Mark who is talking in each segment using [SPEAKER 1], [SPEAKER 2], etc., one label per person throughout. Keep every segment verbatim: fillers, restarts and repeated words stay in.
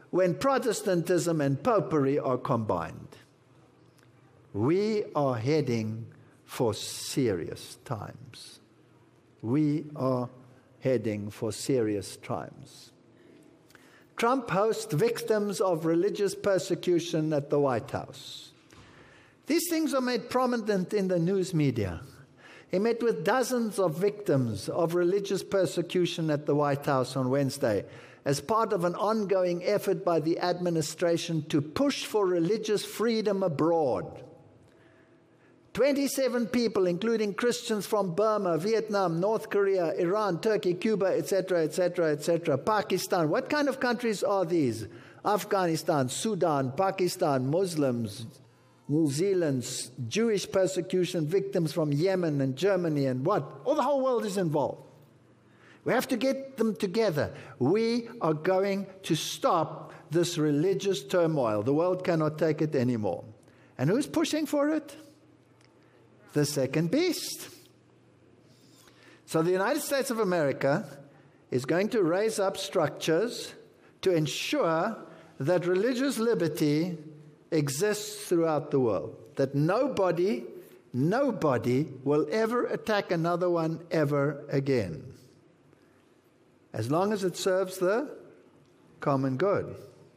[SPEAKER 1] when Protestantism and popery are combined. We are heading for serious times. We are heading for serious times. Trump hosts victims of religious persecution at the White House. These things are made prominent in the news media. He met with dozens of victims of religious persecution at the White House on Wednesday as part of an ongoing effort by the administration to push for religious freedom abroad. twenty-seven people, including Christians from Burma, Vietnam, North Korea, Iran, Turkey, Cuba, et cetera, et cetera, et cetera, Pakistan. What kind of countries are these? Afghanistan, Sudan, Pakistan, Muslims, New Zealand, Jewish persecution victims from Yemen and Germany and what? All the whole world is involved. We have to get them together. We are going to stop this religious turmoil. The world cannot take it anymore. And who's pushing for it? The second beast. So the United States of America is going to raise up structures to ensure that religious liberty exists throughout the world, that nobody, nobody will ever attack another one ever again, as long as it serves the common good.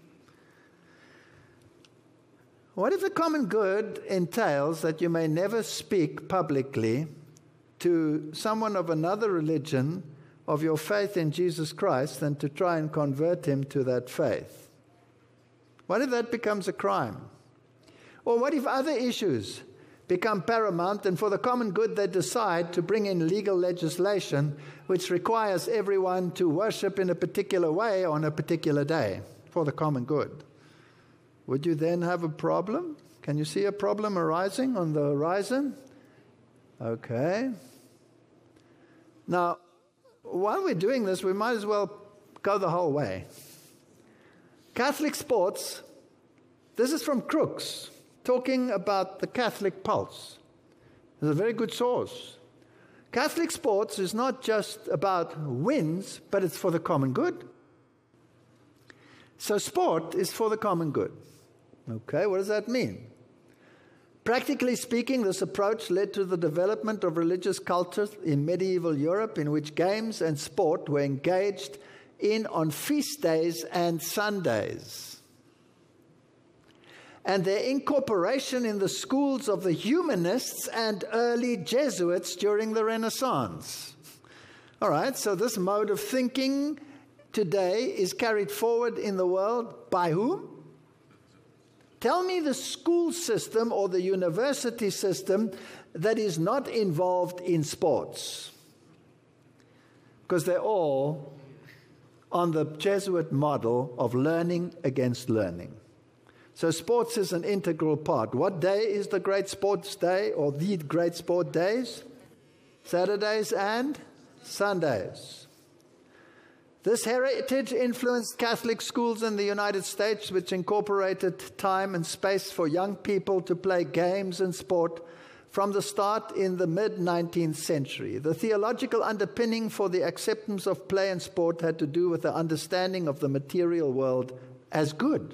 [SPEAKER 1] What if the common good entails that you may never speak publicly to someone of another religion of your faith in Jesus Christ than to try and convert him to that faith? What if that becomes a crime? Or what if other issues become paramount and for the common good they decide to bring in legal legislation which requires everyone to worship in a particular way on a particular day for the common good? Would you then have a problem? Can you see a problem arising on the horizon? Okay. Now, while we're doing this, we might as well go the whole way. Catholic sports, this is from Crooks, talking about the Catholic Pulse. It's a very good source. Catholic sports is not just about wins, but it's for the common good. So sport is for the common good. Okay, what does that mean? Practically speaking, this approach led to the development of religious cultures in medieval Europe in which games and sport were engaged in on feast days and Sundays. And their incorporation in the schools of the humanists and early Jesuits during the Renaissance. All right, so this mode of thinking today is carried forward in the world by whom? Tell me the school system or the university system that is not involved in sports. Because they're all on the Jesuit model of learning against learning. So sports is an integral part. What day is the great sports day or the great sport days? Saturdays and Sundays. This heritage influenced Catholic schools in the United States, which incorporated time and space for young people to play games and sport from the start in the mid-nineteenth century. The theological underpinning for the acceptance of play and sport had to do with the understanding of the material world as good.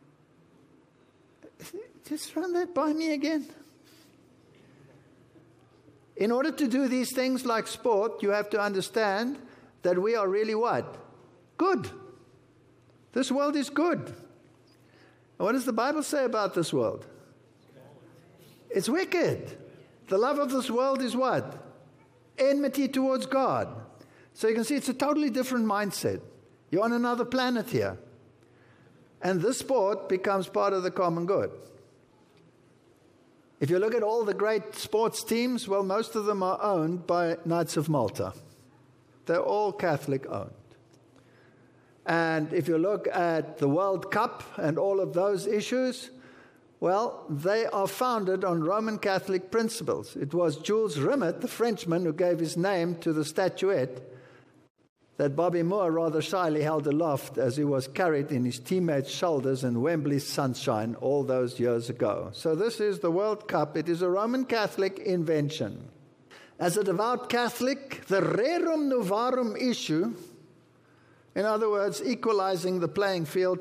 [SPEAKER 1] Just run that by me again. In order to do these things like sport, you have to understand that we are really what? Good. This world is good. And what does the Bible say about this world? It's wicked. The love of this world is what? Enmity towards God. So you can see it's a totally different mindset. You're on another planet here. And this sport becomes part of the common good. If you look at all the great sports teams, well, most of them are owned by Knights of Malta. They're all Catholic owned. And if you look at the World Cup and all of those issues, well, they are founded on Roman Catholic principles. It was Jules Rimet, the Frenchman, who gave his name to the statuette that Bobby Moore rather shyly held aloft as he was carried in his teammates' shoulders in Wembley's sunshine all those years ago. So this is the World Cup. It is a Roman Catholic invention. As a devout Catholic, the rerum novarum issue, in other words, equalizing the playing field,